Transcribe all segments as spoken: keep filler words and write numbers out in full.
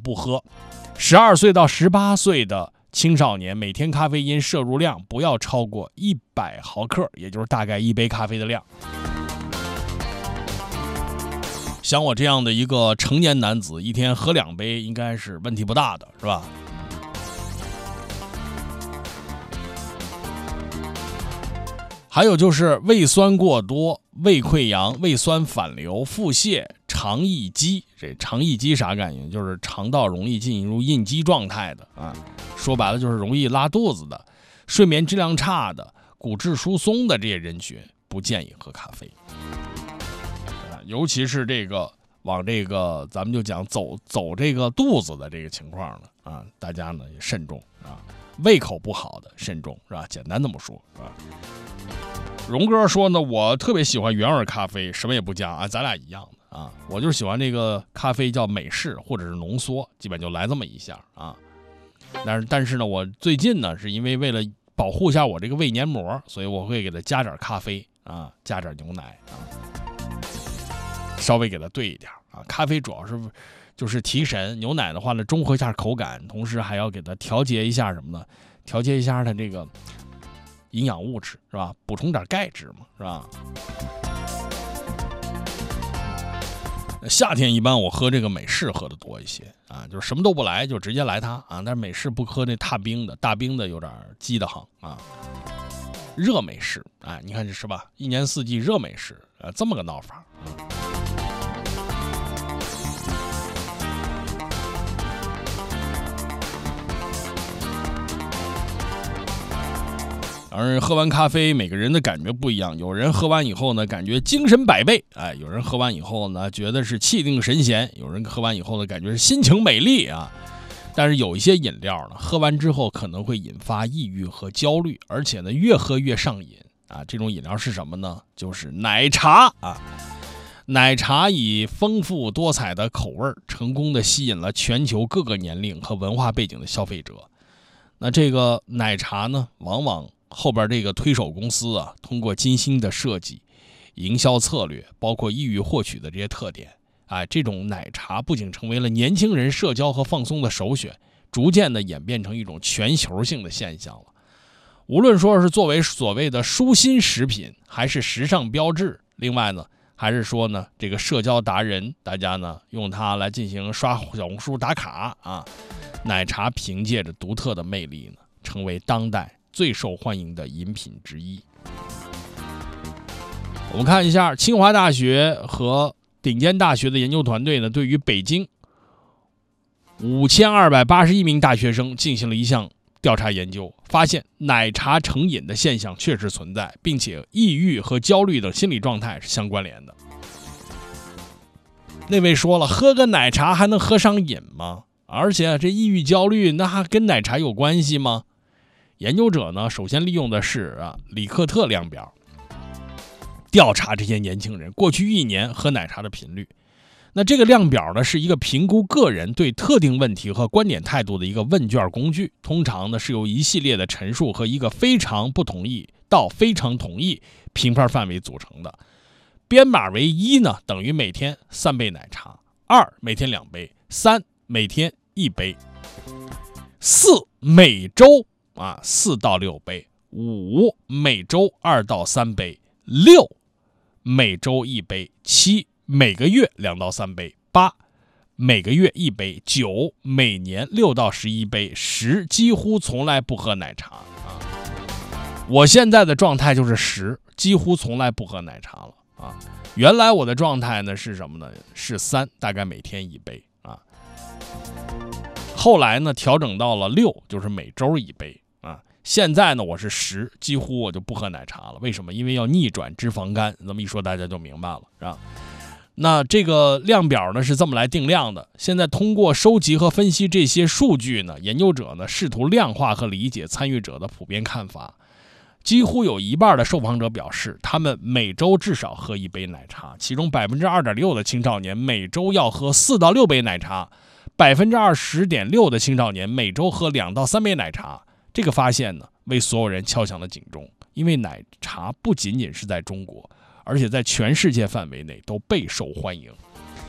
不喝。十二岁到十八岁的青少年每天咖啡因摄入量不要超过一百毫克，也就是大概一杯咖啡的量。像我这样的一个成年男子，一天喝两杯应该是问题不大的，是吧？还有就是胃酸过多、胃溃疡、胃酸反流、腹泻、肠易激。这肠易激啥感觉？就是肠道容易进入应激状态的啊，说白了就是容易拉肚子的、睡眠质量差的、骨质疏松的这些人群，不建议喝咖啡。尤其是这个往这个咱们就讲走走这个肚子的这个情况呢啊，大家呢也慎重啊，胃口不好的慎重是吧？简单这么说啊。荣哥说呢，我特别喜欢原味咖啡，什么也不加啊，咱俩一样的啊，我就是喜欢这个咖啡叫美式或者是浓缩，基本就来这么一下啊。但是但是呢，我最近呢是因为为了保护一下我这个胃黏膜，所以我会给它加点咖啡啊，加点牛奶啊。稍微给它兑一点啊，咖啡主要是就是提神，牛奶的话呢中和一下口感，同时还要给它调节一下什么呢？调节一下它这个营养物质是吧？补充点钙质嘛是吧？夏天一般我喝这个美式喝的多一些啊，就是什么都不来就直接来它啊，但是美式不喝那踏冰的，大冰的有点激得慌啊。热美式啊，你看这是吧？一年四季热美式啊，这么个闹法。而喝完咖啡，每个人的感觉不一样。有人喝完以后呢，感觉精神百倍，哎；有人喝完以后呢，觉得是气定神闲；有人喝完以后呢，感觉是心情美丽啊。但是有一些饮料呢，喝完之后可能会引发抑郁和焦虑，而且呢，越喝越上瘾啊。这种饮料是什么呢？就是奶茶啊。奶茶以丰富多彩的口味，成功的吸引了全球各个年龄和文化背景的消费者。那这个奶茶呢，往往后边这个推手公司啊，通过精心的设计、营销策略，包括易于获取的这些特点，哎，这种奶茶不仅成为了年轻人社交和放松的首选，逐渐的演变成一种全球性的现象了。无论说是作为所谓的舒心食品，还是时尚标志，另外呢，还是说呢，这个社交达人，大家呢用它来进行刷小红书打卡啊，奶茶凭借着独特的魅力呢，成为当代最受欢迎的饮品之一。我们看一下清华大学和顶尖大学的研究团队呢，对于北京五千二百八十一名大学生进行了一项调查研究，发现奶茶成瘾的现象确实存在，并且抑郁和焦虑等心理状态是相关联的。那位说了，喝个奶茶还能喝上瘾吗？而且这抑郁焦虑那还跟奶茶有关系吗？研究者呢，首先利用的是啊里克特量表，调查这些年轻人过去一年喝奶茶的频率。那这个量表呢，是一个评估个人对特定问题和观点态度的一个问卷工具，通常呢是由一系列的陈述和一个非常不同意到非常同意评判范围组成的。编码为一呢，等于每天三杯奶茶；二每天两杯；三每天一杯；四每周啊四到六杯；五每周二到三杯；六每周一杯；七每个月两到三杯；八每个月一杯；九每年六到十一杯；十几乎从来不喝奶茶啊。我现在的状态就是十，几乎从来不喝奶茶了啊。原来我的状态呢是什么呢？是三，大概每天一杯啊。后来呢调整到了六，就是每周一杯啊。现在呢我是十，几乎我就不喝奶茶了。为什么？因为要逆转脂肪肝。这么一说大家就明白了，是吧？那这个量表呢是这么来定量的。现在通过收集和分析这些数据呢，研究者呢试图量化和理解参与者的普遍看法。几乎有一半的受访者表示，他们每周至少喝一杯奶茶，其中 百分之二点六 的青少年每周要喝四到六杯奶茶， 百分之二十点六 的青少年每周喝两到三杯奶茶。这个发现呢，为所有人敲响了警钟，因为奶茶不仅仅是在中国，而且在全世界范围内都备受欢迎。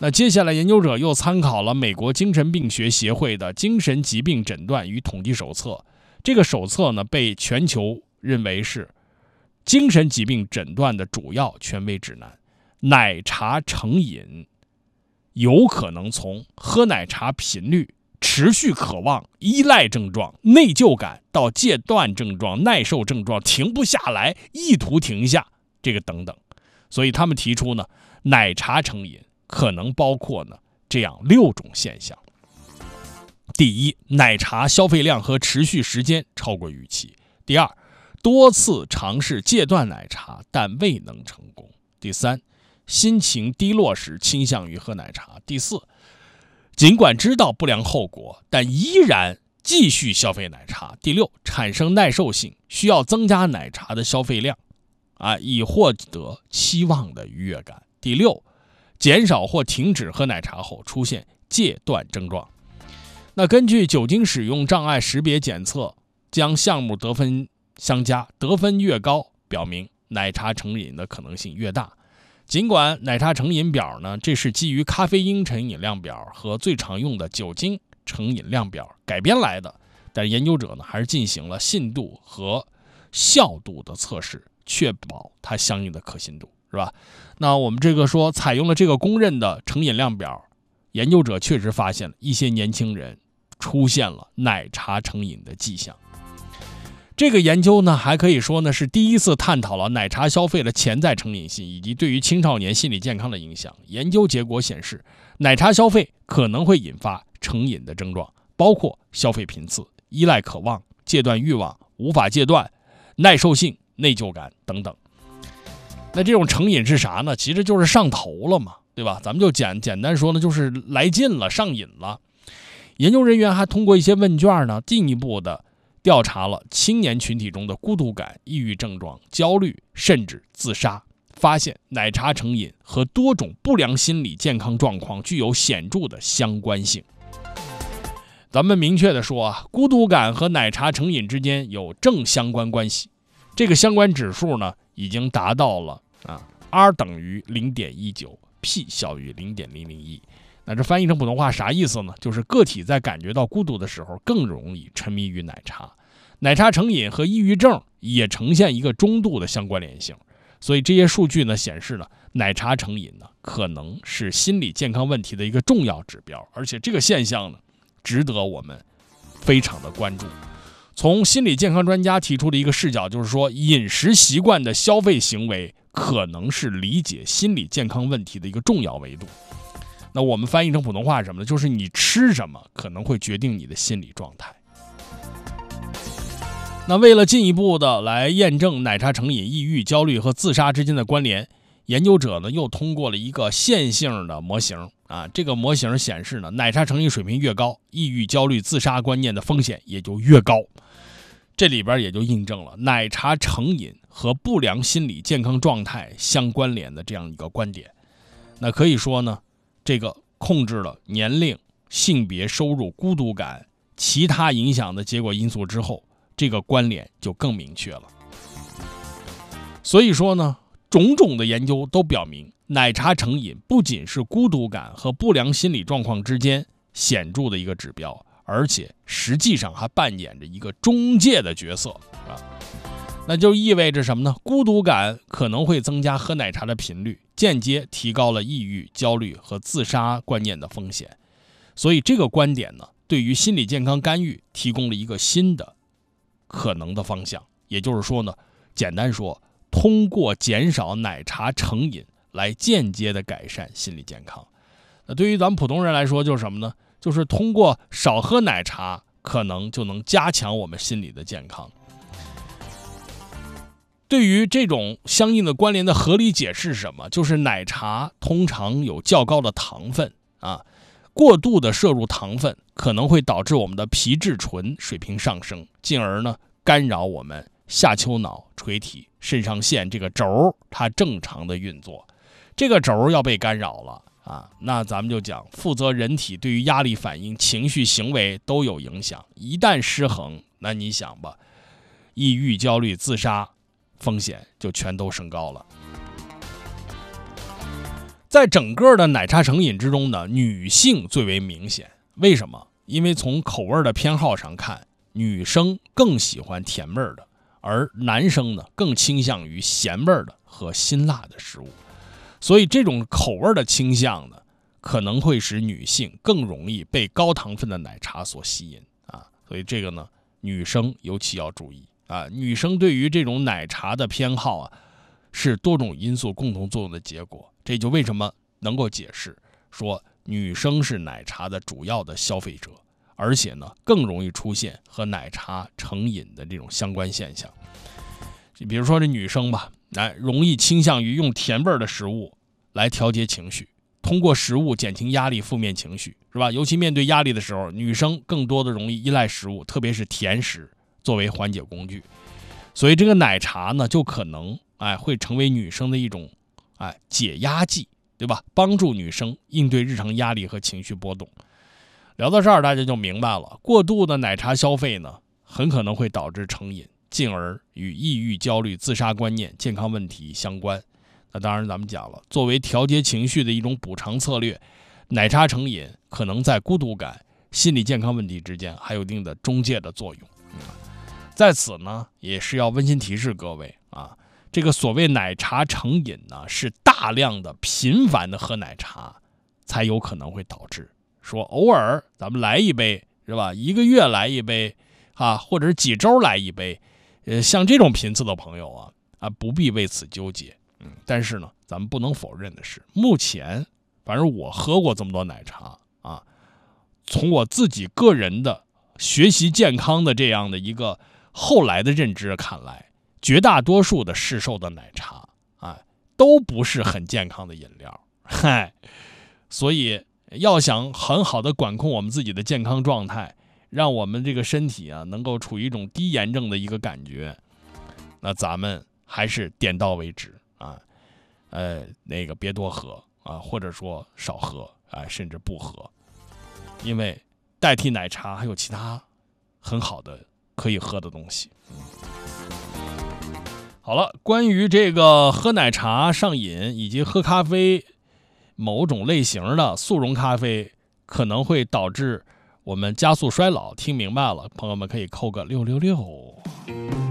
那接下来研究者又参考了美国精神病学协会的精神疾病诊断与统计手册，这个手册呢被全球认为是精神疾病诊断的主要权威指南。奶茶成瘾有可能从喝奶茶频率、持续渴望、依赖症状、内疚感到戒断症状、耐受症状、停不下来、意图停下，这个等等。所以他们提出呢，奶茶成瘾可能包括呢这样六种现象。第一，奶茶消费量和持续时间超过预期。第二，多次尝试戒断奶茶但未能成功。第三，心情低落时倾向于喝奶茶。第四，尽管知道不良后果，但依然继续消费奶茶。第六，产生耐受性，需要增加奶茶的消费量，啊，以获得期望的愉悦感。第六，减少或停止喝奶茶后出现戒断症状。那根据酒精使用障碍识别检测，将项目得分相加，得分越高，表明奶茶成瘾的可能性越大。尽管奶茶成瘾表呢，这是基于咖啡因成瘾量表和最常用的酒精成瘾量表改编来的，但研究者呢还是进行了信度和效度的测试，确保它相应的可信度，是吧？那我们这个说采用了这个公认的成瘾量表，研究者确实发现了一些年轻人出现了奶茶成瘾的迹象。这个研究呢，还可以说呢是第一次探讨了奶茶消费的潜在成瘾性以及对于青少年心理健康的影响。研究结果显示，奶茶消费可能会引发成瘾的症状，包括消费频次、依赖渴望、戒断欲望、无法戒断、耐受性、内疚感等等。那这种成瘾是啥呢？其实就是上头了嘛，对吧？咱们就简简单说呢，就是来劲了，上瘾了。研究人员还通过一些问卷呢，进一步的调查了青年群体中的孤独感、抑郁症状、焦虑，甚至自杀，发现奶茶成瘾和多种不良心理健康状况具有显著的相关性。咱们明确的说啊，孤独感和奶茶成瘾之间有正相关关系，这个相关指数呢已经达到了啊 R 等于 零点一九， P 小于 零点零零一。那这翻译成普通话啥意思呢？就是个体在感觉到孤独的时候更容易沉迷于奶茶。奶茶成瘾和抑郁症也呈现一个中度的相关联性。所以这些数据呢显示呢，奶茶成瘾呢可能是心理健康问题的一个重要指标，而且这个现象呢值得我们非常的关注。从心理健康专家提出的一个视角就是说，饮食习惯的消费行为可能是理解心理健康问题的一个重要维度。那我们翻译成普通话是什么呢？就是你吃什么可能会决定你的心理状态。那为了进一步的来验证奶茶成瘾、抑郁、焦虑和自杀之间的关联，研究者呢又通过了一个线性的模型啊，这个模型显示呢，奶茶成瘾水平越高，抑郁、焦虑、自杀观念的风险也就越高。这里边也就印证了奶茶成瘾和不良心理健康状态相关联的这样一个观点。那可以说呢，这个控制了年龄、性别、收入、孤独感其他影响的结果因素之后，这个关联就更明确了。所以说呢，种种的研究都表明，奶茶成瘾不仅是孤独感和不良心理状况之间显著的一个指标，而且实际上还扮演着一个中介的角色啊。那就意味着什么呢？孤独感可能会增加喝奶茶的频率，间接提高了抑郁、焦虑和自杀观念的风险。所以这个观点呢，对于心理健康干预提供了一个新的可能的方向。也就是说呢，简单说，通过减少奶茶成瘾来间接的改善心理健康。那对于咱们普通人来说就是什么呢？就是通过少喝奶茶，可能就能加强我们心理的健康。对于这种相应的关联的合理解释是什么？就是奶茶通常有较高的糖分啊，过度的摄入糖分可能会导致我们的皮质醇水平上升，进而呢干扰我们下丘脑、垂体、肾上腺这个轴它正常的运作。这个轴要被干扰了啊，那咱们就讲负责人体对于压力反应、情绪、行为都有影响。一旦失衡，那你想吧，抑郁、焦虑、自杀风险就全都升高了。 在整个的奶茶成瘾之中呢，女性最为明显。为什么？因为从口味的偏好上看，女生更喜欢甜味的，而男生呢更倾向于咸味的和辛辣的食物。所以这种口味的倾向呢，可能会使女性更容易被高糖分的奶茶所吸引啊。所以这个呢，女生尤其要注意啊。女生对于这种奶茶的偏好啊，是多种因素共同作用的结果。这就为什么能够解释说女生是奶茶的主要的消费者，而且呢更容易出现和奶茶成瘾的这种相关现象。比如说这女生吧，哎，容易倾向于用甜味的食物来调节情绪，通过食物减轻压力、负面情绪，是吧？尤其面对压力的时候，女生更多的容易依赖食物，特别是甜食作为缓解工具。所以这个奶茶呢，就可能哎会成为女生的一种哎解压剂，对吧？帮助女生应对日常压力和情绪波动。聊到这儿，大家就明白了，过度的奶茶消费呢，很可能会导致成瘾，进而与抑郁、焦虑、自杀观念、健康问题相关。那当然咱们讲了，作为调节情绪的一种补偿策略，奶茶成瘾可能在孤独感、心理健康问题之间还有一定的中介的作用。嗯、在此呢，也是要温馨提示各位啊，这个所谓奶茶成瘾呢，是大量的频繁的喝奶茶才有可能会导致。说偶尔咱们来一杯，是吧？一个月来一杯啊，或者是几周来一杯，呃，像这种频次的朋友啊啊，不必为此纠结。嗯，但是呢，咱们不能否认的是，目前反正我喝过这么多奶茶啊，从我自己个人的学习健康的这样的一个后来的认知看来，绝大多数的市售的奶茶啊，都不是很健康的饮料，嗨，所以要想很好的管控我们自己的健康状态，让我们这个身体啊能够处于一种低炎症的一个感觉，那咱们还是点到为止啊，呃，那个别多喝啊，或者说少喝啊，甚至不喝，因为代替奶茶还有其他很好的可以喝的东西。好了，关于这个喝奶茶上瘾以及喝咖啡某种类型的速溶咖啡可能会导致我们加速衰老，听明白了，朋友们可以扣个六六六。